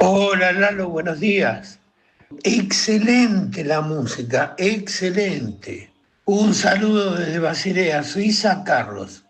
Hola Lalo, buenos días. Excelente la música, excelente. Un saludo desde Basilea, Suiza, Carlos.